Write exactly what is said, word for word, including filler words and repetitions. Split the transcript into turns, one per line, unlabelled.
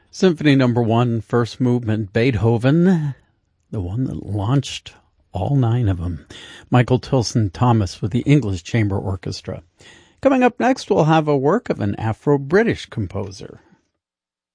Symphony Number One, First Movement, Beethoven, the one that launched all nine of them. Michael Tilson Thomas with the English Chamber Orchestra. Coming up next, we'll have a work of an Afro-British composer.